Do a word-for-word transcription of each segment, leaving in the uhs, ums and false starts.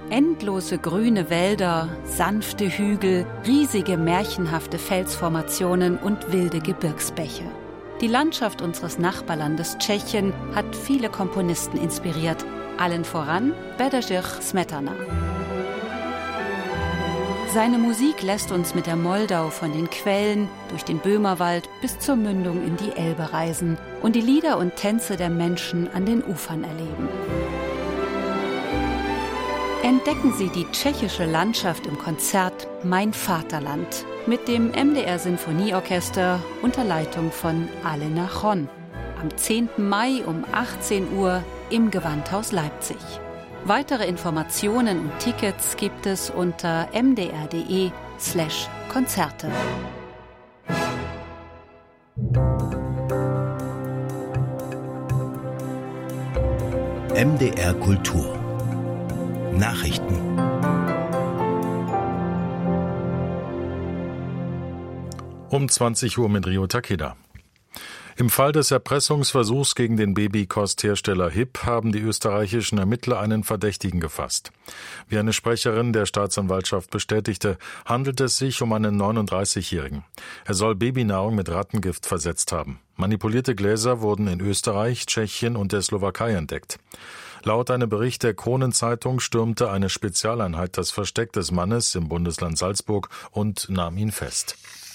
Endlose grüne Wälder, sanfte Hügel, riesige märchenhafte Felsformationen und wilde Gebirgsbäche. Die Landschaft unseres Nachbarlandes Tschechien hat viele Komponisten inspiriert, allen voran Bedřich Smetana. Seine Musik lässt uns mit der Moldau von den Quellen durch den Böhmerwald bis zur Mündung in die Elbe reisen und die Lieder und Tänze der Menschen an den Ufern erleben. Entdecken Sie die tschechische Landschaft im Konzert Mein Vaterland mit dem M D R Sinfonieorchester unter Leitung von Alena Chon am zehnten Mai um achtzehn Uhr im Gewandhaus Leipzig. Weitere Informationen und Tickets gibt es unter mdr.de slash Konzerte. M D R Kultur Nachrichten. Um zwanzig Uhr mit Rio Takeda. Im Fall des Erpressungsversuchs gegen den Babykosthersteller H I P haben die österreichischen Ermittler einen Verdächtigen gefasst. Wie eine Sprecherin der Staatsanwaltschaft bestätigte, handelt es sich um einen neununddreißigjährigen. Er soll Babynahrung mit Rattengift versetzt haben. Manipulierte Gläser wurden in Österreich, Tschechien und der Slowakei entdeckt. Laut einem Bericht der Kronenzeitung stürmte eine Spezialeinheit das Versteck des Mannes im Bundesland Salzburg und nahm ihn fest.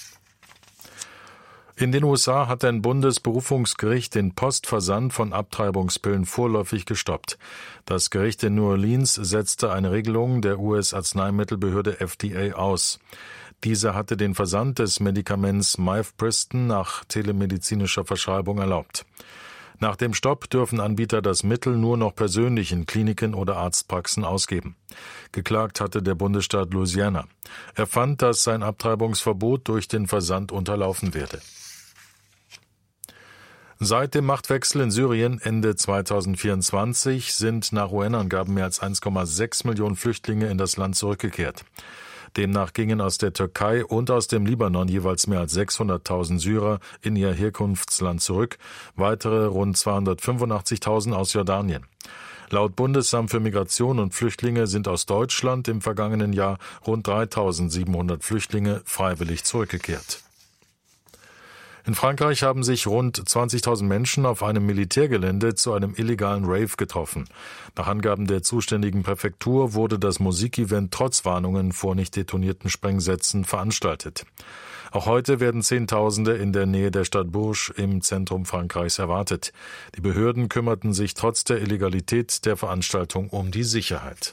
In den U S A hat ein Bundesberufungsgericht den Postversand von Abtreibungspillen vorläufig gestoppt. Das Gericht in New Orleans setzte eine Regelung der U S-Arzneimittelbehörde F D A aus. Diese hatte den Versand des Medikaments Mifepriston nach telemedizinischer Verschreibung erlaubt. Nach dem Stopp dürfen Anbieter das Mittel nur noch persönlich in Kliniken oder Arztpraxen ausgeben. Geklagt hatte der Bundesstaat Louisiana. Er fand, dass sein Abtreibungsverbot durch den Versand unterlaufen werde. Seit dem Machtwechsel in Syrien Ende zweitausendvierundzwanzig sind nach U N-Angaben mehr als eins Komma sechs Millionen Flüchtlinge in das Land zurückgekehrt. Demnach gingen aus der Türkei und aus dem Libanon jeweils mehr als sechshunderttausend Syrer in ihr Herkunftsland zurück, weitere rund zweihundertfünfundachtzigtausend aus Jordanien. Laut Bundesamt für Migration und Flüchtlinge sind aus Deutschland im vergangenen Jahr rund dreitausendsiebenhundert Flüchtlinge freiwillig zurückgekehrt. In Frankreich haben sich rund zwanzigtausend Menschen auf einem Militärgelände zu einem illegalen Rave getroffen. Nach Angaben der zuständigen Präfektur wurde das Musikevent trotz Warnungen vor nicht detonierten Sprengsätzen veranstaltet. Auch heute werden Zehntausende in der Nähe der Stadt Bourges im Zentrum Frankreichs erwartet. Die Behörden kümmerten sich trotz der Illegalität der Veranstaltung um die Sicherheit.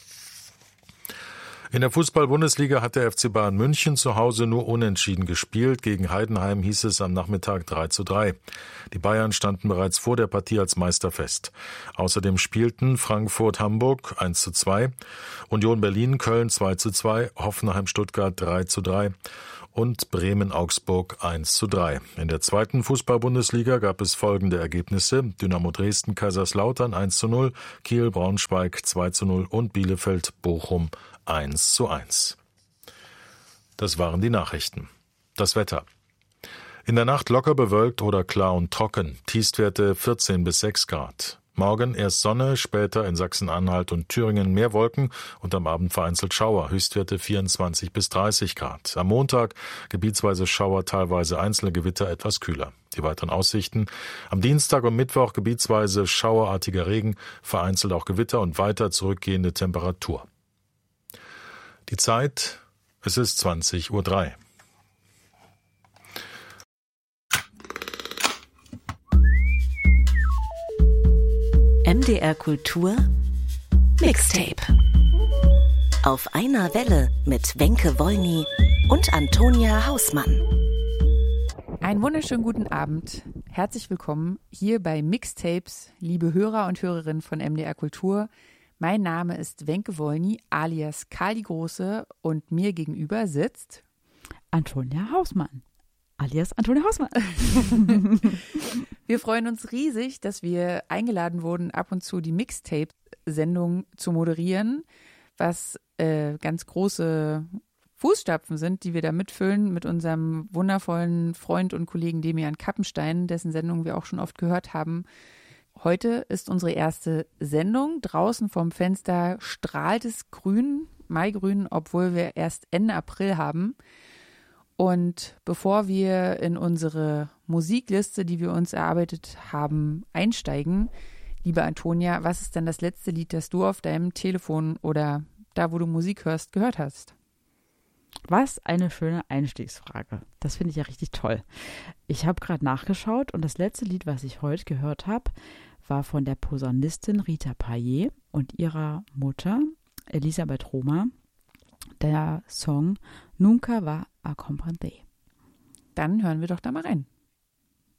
In der Fußball-Bundesliga hat der F C Bayern München zu Hause nur unentschieden gespielt. Gegen Heidenheim hieß es am Nachmittag drei zu drei. Die Bayern standen bereits vor der Partie als Meister fest. Außerdem spielten Frankfurt-Hamburg eins zu zwei, Union Berlin-Köln zwei zu zwei, Hoffenheim-Stuttgart drei zu drei und Bremen-Augsburg eins zu drei. In der zweiten Fußball-Bundesliga gab es folgende Ergebnisse: Dynamo Dresden-Kaiserslautern eins zu null, Kiel-Braunschweig zwei zu null und Bielefeld-Bochum eins zu eins. Das waren die Nachrichten. Das Wetter. In der Nacht locker bewölkt oder klar und trocken. Tiefstwerte vierzehn bis sechs Grad. Morgen erst Sonne, später in Sachsen-Anhalt und Thüringen mehr Wolken und am Abend vereinzelt Schauer. Höchstwerte vierundzwanzig bis dreißig Grad. Am Montag gebietsweise Schauer, teilweise einzelne Gewitter, etwas kühler. Die weiteren Aussichten: Am Dienstag und Mittwoch gebietsweise schauerartiger Regen, vereinzelt auch Gewitter und weiter zurückgehende Temperatur. Die Zeit, es ist zwanzig Uhr drei. M D R Kultur Mixtape. Auf einer Welle mit Wenke Wolny und Antonia Hausmann. Einen wunderschönen guten Abend. Herzlich willkommen hier bei Mixtapes, liebe Hörer und Hörerinnen von M D R Kultur. Mein Name ist Wenke Wolny, alias Karl die Große, und mir gegenüber sitzt Antonia Hausmann, alias Antonia Hausmann. Wir freuen uns riesig, dass wir eingeladen wurden, ab und zu die Mixtape-Sendung zu moderieren, was äh, ganz große Fußstapfen sind, die wir da mitfüllen mit unserem wundervollen Freund und Kollegen Demian Kappenstein, dessen Sendung wir auch schon oft gehört haben. Heute ist unsere erste Sendung. Draußen vom Fenster strahlt es grün, Maigrün, obwohl wir erst Ende April haben. Und bevor wir in unsere Musikliste, die wir uns erarbeitet haben, einsteigen, liebe Antonia, was ist denn das letzte Lied, das du auf deinem Telefon oder da, wo du Musik hörst, gehört hast? Was eine schöne Einstiegsfrage. Das finde ich ja richtig toll. Ich habe gerade nachgeschaut und das letzte Lied, was ich heute gehört habe, war von der Posaunistin Rita Payet und ihrer Mutter Elisabeth Roma, der Song Nunca va a comprender. Dann hören wir doch da mal rein.